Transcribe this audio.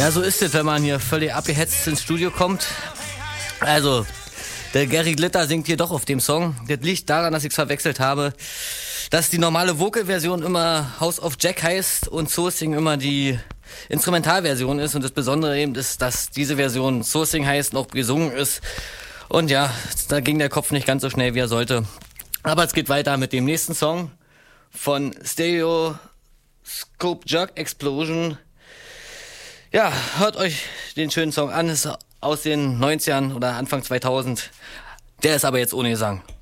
Ja, so ist es, wenn man hier völlig abgehetzt ins Studio kommt. Also, der Gary Glitter singt hier doch auf dem Song. Das liegt daran, dass ich es verwechselt habe, dass die normale Vocal-Version immer House of Jack heißt und Sourcing immer die Instrumentalversion ist. Und das Besondere eben ist, dass diese Version Sourcing heißt und auch gesungen ist. Und ja, da ging der Kopf nicht ganz so schnell, wie er sollte. Aber es geht weiter mit dem nächsten Song von Stereoscope Jerk Explosion. Ja, hört euch den schönen Song an. Ist aus den 90ern oder Anfang 2000. Der ist aber jetzt ohne Gesang.